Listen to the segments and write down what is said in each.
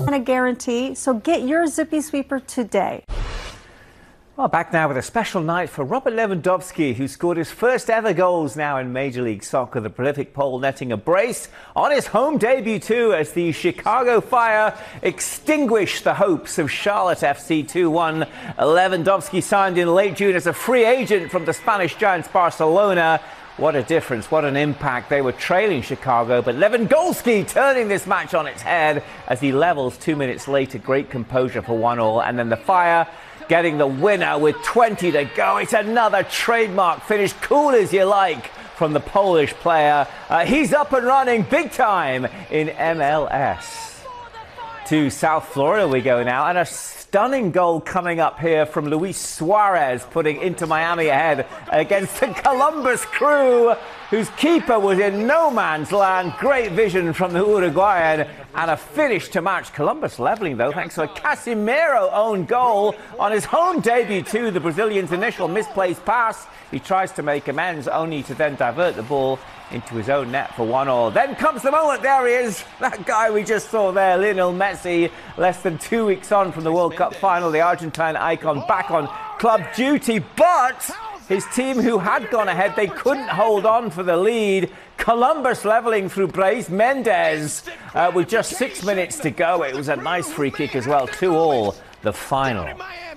A guarantee, so get your Zippy Sweeper today. Well, back now with a special night for Robert Lewandowski, who scored his first ever goals now in Major League Soccer. The prolific Pole netting a brace on his home debut too, as the Chicago Fire extinguished the hopes of Charlotte FC 2-1. Lewandowski signed in late June as a free agent from the Spanish giants Barcelona. What a difference, what an impact. They were trailing Chicago, but Lewandowski turning this match on its head as he levels 2 minutes later. Great composure for 1-1, and then the Fire getting the winner with 20 to go. It's another trademark finish, cool as you like, from the Polish player. He's up and running big time in MLS. To South Florida we go now, and a stunning goal coming up here from Luis Suarez, putting Inter Miami ahead against the Columbus Crew, whose keeper was in no man's land. Great vision from the Uruguayan, and a finish to match. Columbus leveling though, thanks to a Casemiro own goal on his home debut too. The Brazilian's initial misplaced pass, he tries to make amends, only to then divert the ball into his own net for 1-1. Then comes the moment, there he is, that guy we just saw there, Lionel Messi, less than 2 weeks on from the World Cup final, the Argentine icon back on club duty, but his team, who had gone ahead, they couldn't hold on for the lead. Columbus leveling through Brais Mendes with just 6 minutes to go. It was a nice free kick as well, 2-2 the final.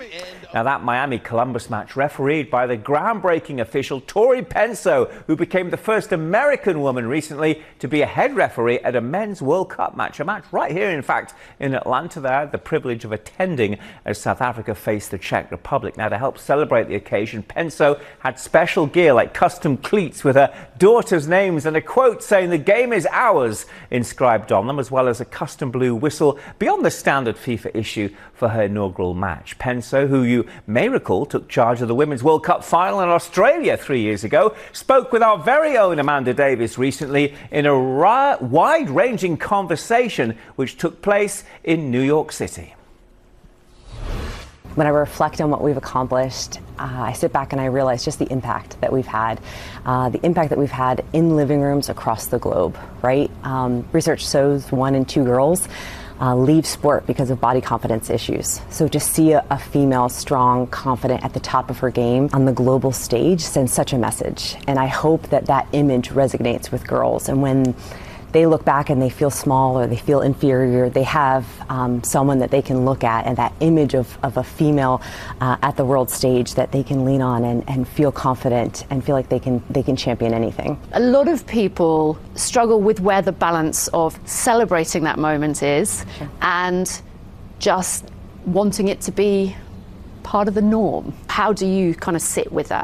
Now that Miami-Columbus match refereed by the groundbreaking official Tori Penso, who became the first American woman recently to be a head referee at a men's World Cup match. A match right here, in fact, in Atlanta. They had the privilege of attending as South Africa faced the Czech Republic. Now, to help celebrate the occasion, Penso had special gear like custom cleats with her daughter's names and a quote saying "the game is ours" inscribed on them, as well as a custom blue whistle beyond the standard FIFA issue for her inaugural match. Penso, who you may recall took charge of the Women's World Cup final in Australia 3 years ago, spoke with our very own Amanda Davis recently in a wide-ranging conversation which took place in New York City. When I reflect on what we've accomplished, I sit back and I realize just the impact that we've had in living rooms across the globe, right? Research shows 1 in 2 girls leave sport because of body confidence issues. So to see a female strong, confident, at the top of her game on the global stage sends such a message. And I hope that that image resonates with girls. And when they look back and they feel small or they feel inferior, they have someone that they can look at, and that image of a female at the world stage that they can lean on and feel confident and feel like they can champion anything. A lot of people struggle with where the balance of celebrating that moment is and just wanting it to be part of the norm. How do you kind of sit with that?